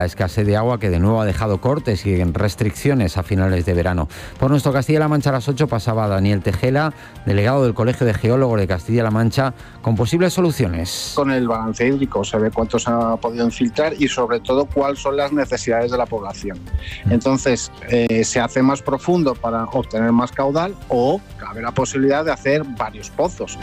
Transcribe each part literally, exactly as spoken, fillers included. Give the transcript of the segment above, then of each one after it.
La escasez de agua que de nuevo ha dejado cortes y restricciones a finales de verano. Por nuestro Castilla-La Mancha a las ocho pasaba Daniel Tejela, delegado del Colegio de Geólogos de Castilla-La Mancha, con posibles soluciones. Con el balance hídrico se ve cuánto se ha podido infiltrar y sobre todo cuáles son las necesidades de la población. Entonces eh, se hace más profundo para obtener más caudal o cabe la posibilidad de hacer varios pozos.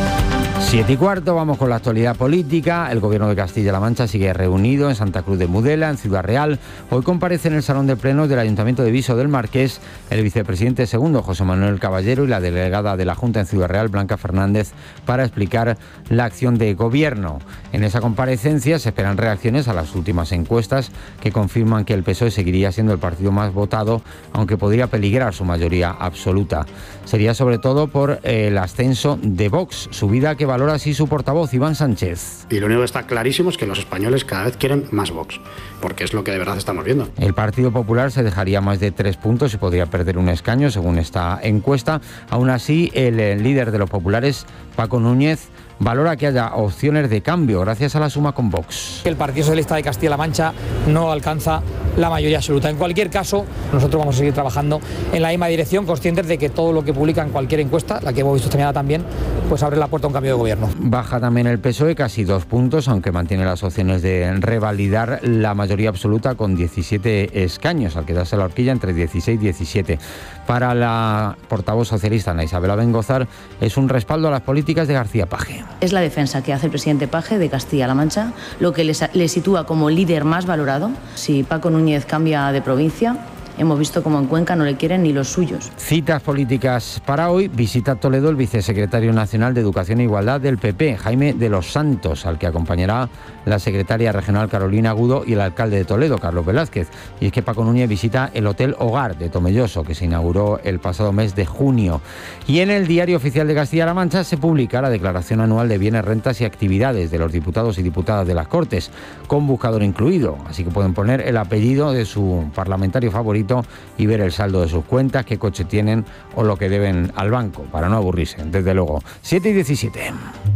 Siete y cuarto, vamos con la actualidad política. El Gobierno de Castilla-La Mancha sigue reunido en Santa Cruz de Mudela, en Ciudad Real. Hoy comparece en el Salón de Plenos del Ayuntamiento de Viso del Marqués el vicepresidente segundo, José Manuel Caballero, y la delegada de la Junta en Ciudad Real, Blanca Fernández, para explicar la acción de Gobierno. En esa comparecencia se esperan reacciones a las últimas encuestas que confirman que el P S O E seguiría siendo el partido más votado, aunque podría peligrar su mayoría absoluta. Sería sobre todo por el ascenso de Vox, subida que valora así su portavoz, Iván Sánchez. Y lo único que está clarísimo es que los españoles cada vez quieren más Vox, porque es lo que de verdad estamos viendo. El Partido Popular se dejaría más de tres puntos y podría perder un escaño, según esta encuesta. Aún así, el, el líder de los populares, Paco Núñez, valora que haya opciones de cambio gracias a la suma con Vox. El Partido Socialista de Castilla-La Mancha no alcanza la mayoría absoluta. En cualquier caso, nosotros vamos a seguir trabajando en la misma dirección, conscientes de que todo lo que publica en cualquier encuesta, la que hemos visto esta mañana también, pues abre la puerta a un cambio de gobierno. Baja también el P S O E casi dos puntos, aunque mantiene las opciones de revalidar la mayoría absoluta con diecisiete escaños, al quedarse la horquilla entre dieciséis y diecisiete. Para la portavoz socialista, Ana Isabel Abengozar, es un respaldo a las políticas de García Paje. Es la defensa que hace el presidente Paje de Castilla-La Mancha, lo que le sitúa como líder más valorado. Si Paco Núñez cambia de provincia, hemos visto como en Cuenca no le quieren ni los suyos. Citas políticas para hoy. Visita Toledo el vicesecretario nacional de Educación e Igualdad del P P, Jaime de los Santos, al que acompañará la secretaria regional Carolina Agudo y el alcalde de Toledo, Carlos Velázquez. Y es que Paco Núñez visita el Hotel Hogar de Tomelloso, que se inauguró el pasado mes de junio. Y en el Diario Oficial de Castilla-La Mancha se publica la declaración anual de bienes, rentas y actividades de los diputados y diputadas de las Cortes, con buscador incluido. Así que pueden poner el apellido de su parlamentario favorito y ver el saldo de sus cuentas, qué coche tienen o lo que deben al banco, para no aburrirse, desde luego. siete y diecisiete.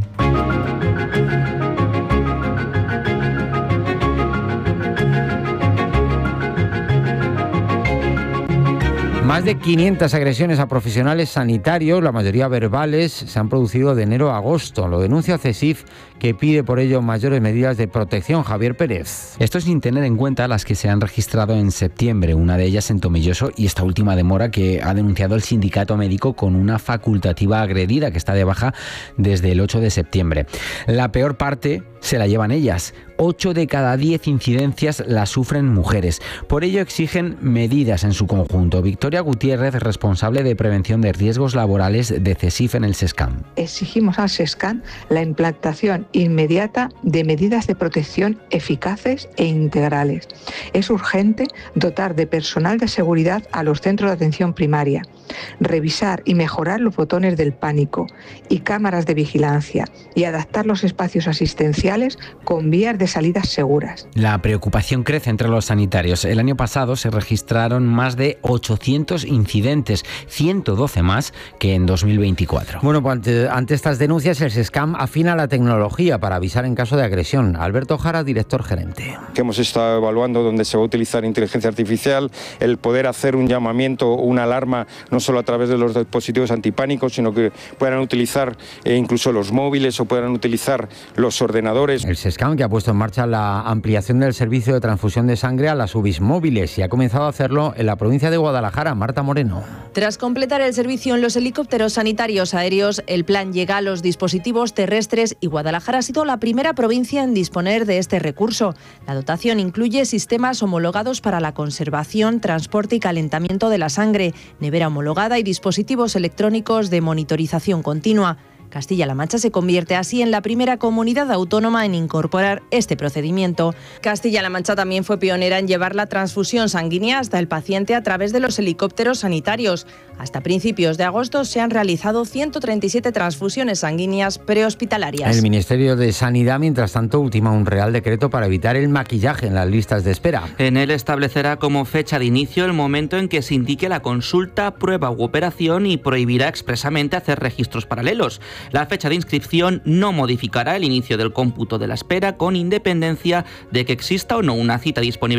Más de quinientas agresiones a profesionales sanitarios, la mayoría verbales, se han producido de enero a agosto. Lo denuncia CESIF, que pide por ello mayores medidas de protección. Javier Pérez. Esto sin tener en cuenta las que se han registrado en septiembre, una de ellas en Tomelloso, y esta última demora que ha denunciado el sindicato médico con una facultativa agredida que está de baja desde el ocho de septiembre. La peor parte se la llevan ellas. ocho de cada diez incidencias las sufren mujeres. Por ello exigen medidas en su conjunto. Victoria Gutiérrez, responsable de prevención de riesgos laborales de CESIF en el SESCAM. Exigimos al SESCAM la implantación inmediata de medidas de protección eficaces e integrales. Es urgente dotar de personal de seguridad a los centros de atención primaria, revisar y mejorar los botones del pánico y cámaras de vigilancia y adaptar los espacios asistenciales con vías de salidas seguras. La preocupación crece entre los sanitarios. El año pasado se registraron más de ochocientos incidentes, ciento doce más que en dos mil veinticuatro. Bueno, pues ante, ante estas denuncias, el SESCAM afina la tecnología para avisar en caso de agresión. Alberto Jara, director gerente. Que hemos estado evaluando donde se va a utilizar inteligencia artificial, el poder hacer un llamamiento, una alarma, no solo a través de los dispositivos antipánicos, sino que puedan utilizar eh, incluso los móviles o puedan utilizar los ordenadores. El SESCAM, que ha puesto en marcha la ampliación del servicio de transfusión de sangre a las U B Is móviles, y ha comenzado a hacerlo en la provincia de Guadalajara. Marta Moreno. Tras completar el servicio en los helicópteros sanitarios aéreos, el plan llega a los dispositivos terrestres y Guadalajara ha sido la primera provincia en disponer de este recurso. La dotación incluye sistemas homologados para la conservación, transporte y calentamiento de la sangre, nevera homologada y dispositivos electrónicos de monitorización continua. Castilla-La Mancha se convierte así en la primera comunidad autónoma en incorporar este procedimiento. Castilla-La Mancha también fue pionera en llevar la transfusión sanguínea hasta el paciente a través de los helicópteros sanitarios. Hasta principios de agosto se han realizado ciento treinta y siete transfusiones sanguíneas prehospitalarias. El Ministerio de Sanidad, mientras tanto, ultima un real decreto para evitar el maquillaje en las listas de espera. En él establecerá como fecha de inicio el momento en que se indique la consulta, prueba u operación y prohibirá expresamente hacer registros paralelos. La fecha de inscripción no modificará el inicio del cómputo de la espera, con independencia de que exista o no una cita disponible